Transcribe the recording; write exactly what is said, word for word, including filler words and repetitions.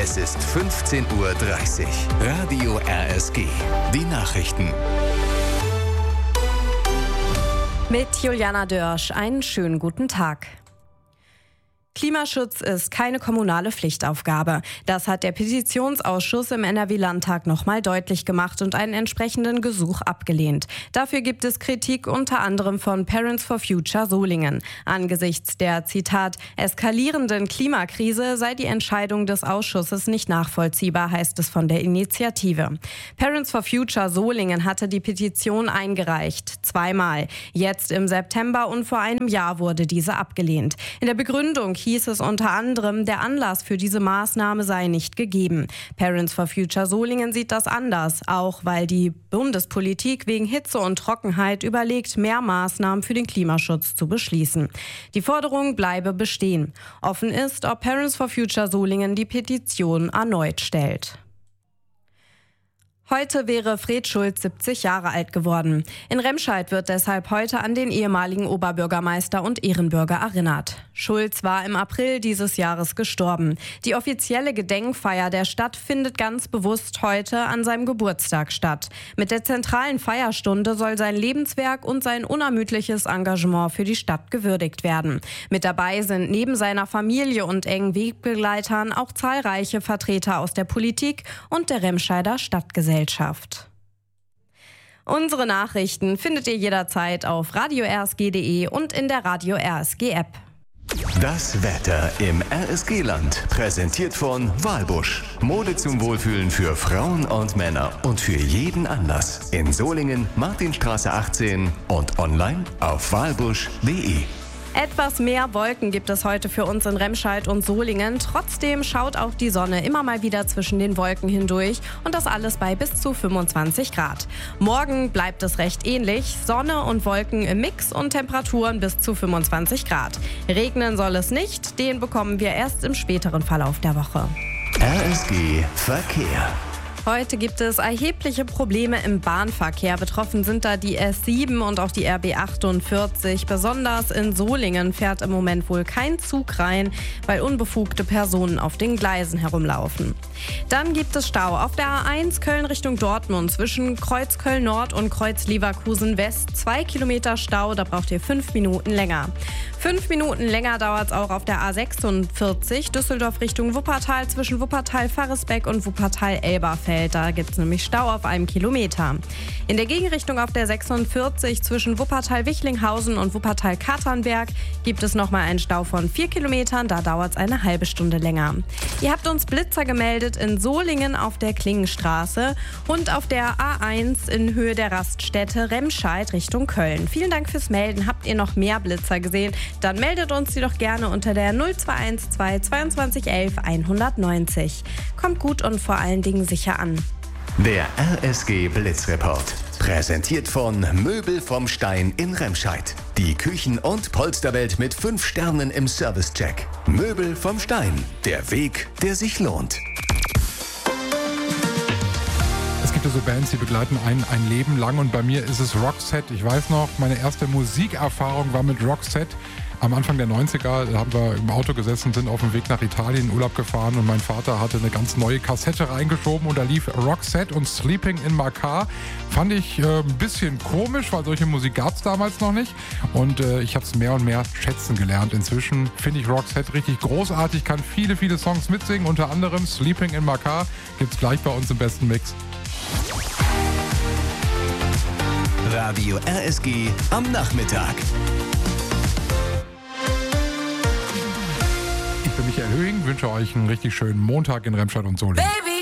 Es ist fünfzehn Uhr dreißig. Radio R S G. Die Nachrichten. Mit Juliana Dörsch, einen schönen guten Tag. Klimaschutz ist keine kommunale Pflichtaufgabe. Das hat der Petitionsausschuss im N R W-Landtag nochmal deutlich gemacht und einen entsprechenden Gesuch abgelehnt. Dafür gibt es Kritik unter anderem von Parents for Future Solingen. Angesichts der, Zitat, eskalierenden Klimakrise sei die Entscheidung des Ausschusses nicht nachvollziehbar, heißt es von der Initiative. Parents for Future Solingen hatte die Petition eingereicht, zweimal. Jetzt im September und vor einem Jahr wurde diese abgelehnt. In der Begründung hieß es unter anderem, der Anlass für diese Maßnahme sei nicht gegeben. Parents for Future Solingen sieht das anders, auch weil die Bundespolitik wegen Hitze und Trockenheit überlegt, mehr Maßnahmen für den Klimaschutz zu beschließen. Die Forderung bleibe bestehen. Offen ist, ob Parents for Future Solingen die Petition erneut stellt. Heute wäre Fred Schulz siebzig Jahre alt geworden. In Remscheid wird deshalb heute an den ehemaligen Oberbürgermeister und Ehrenbürger erinnert. Schulz war im April dieses Jahres gestorben. Die offizielle Gedenkfeier der Stadt findet ganz bewusst heute an seinem Geburtstag statt. Mit der zentralen Feierstunde soll sein Lebenswerk und sein unermüdliches Engagement für die Stadt gewürdigt werden. Mit dabei sind neben seiner Familie und engen Wegbegleitern auch zahlreiche Vertreter aus der Politik und der Remscheider Stadtgesellschaft. Unsere Nachrichten findet ihr jederzeit auf radio r s g punkt d e und in der Radio R S G App. Das Wetter im R S G-Land, präsentiert von Walbusch. Mode zum Wohlfühlen für Frauen und Männer und für jeden Anlass. In Solingen, Martinstraße achtzehn und online auf walbusch punkt d e. Etwas mehr Wolken gibt es heute für uns in Remscheid und Solingen. Trotzdem schaut auch die Sonne immer mal wieder zwischen den Wolken hindurch und das alles bei bis zu fünfundzwanzig Grad. Morgen bleibt es recht ähnlich. Sonne und Wolken im Mix und Temperaturen bis zu fünfundzwanzig Grad. Regnen soll es nicht, den bekommen wir erst im späteren Verlauf der Woche. R S G Verkehr. Heute gibt es erhebliche Probleme im Bahnverkehr. Betroffen sind da die S sieben und auch die R B achtundvierzig. Besonders in Solingen fährt im Moment wohl kein Zug rein, weil unbefugte Personen auf den Gleisen herumlaufen. Dann gibt es Stau auf der A eins Köln Richtung Dortmund zwischen Kreuz Köln Nord und Kreuz Leverkusen West. Zwei Kilometer Stau, da braucht ihr fünf Minuten länger. Fünf Minuten länger dauert es auch auf der A sechsundvierzig Düsseldorf Richtung Wuppertal zwischen Wuppertal-Farresbeck und Wuppertal-Elberfeld. Da gibt es nämlich Stau auf einem Kilometer. In der Gegenrichtung auf der sechsundvierzig zwischen Wuppertal-Wichlinghausen und Wuppertal-Katernberg gibt es nochmal einen Stau von vier Kilometern. Da dauert es eine halbe Stunde länger. Ihr habt uns Blitzer gemeldet in Solingen auf der Klingenstraße und auf der A eins in Höhe der Raststätte Remscheid Richtung Köln. Vielen Dank fürs Melden. Habt ihr noch mehr Blitzer gesehen? Dann meldet uns die doch gerne unter der null zwei eins zwei zweiundzwanzig elf hundertneunzig. Kommt gut und vor allen Dingen sicher an. Der R S G Blitzreport. Präsentiert von Möbel vom Stein in Remscheid. Die Küchen- und Polsterwelt mit fünf Sternen im Servicecheck. Möbel vom Stein. Der Weg, der sich lohnt. Es gibt ja so Bands, die begleiten einen ein Leben lang und bei mir ist es Roxette. Ich weiß noch, meine erste Musikerfahrung war mit Roxette. Am Anfang der neunziger haben wir im Auto gesessen, sind auf dem Weg nach Italien in Urlaub gefahren und mein Vater hatte eine ganz neue Kassette reingeschoben und da lief Roxette und Sleeping in My Car. Fand ich äh, ein bisschen komisch, weil solche Musik gab es damals noch nicht und äh, ich habe es mehr und mehr schätzen gelernt. Inzwischen finde ich Roxette richtig großartig, kann viele, viele Songs mitsingen, unter anderem Sleeping in My Car gibt's gleich bei uns im besten Mix. Radio R S G am Nachmittag. Ich bin Michael Höhing, wünsche euch einen richtig schönen Montag in Remscheid und Solingen. Baby.